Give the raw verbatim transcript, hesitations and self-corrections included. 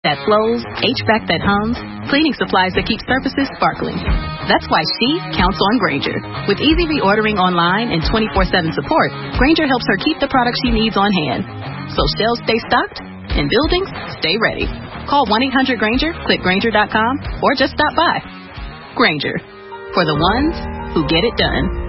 that flows, H V A C that hums, cleaning supplies that keep surfaces sparkling. That's why she counts on Grainger. With easy reordering online and twenty-four seven support, Grainger helps her keep the products she needs on hand. So shelves stay stocked and buildings stay ready. Call one eight hundred Grainger, click Grainger dot com, or just stop by. Grainger, for the ones who get it done.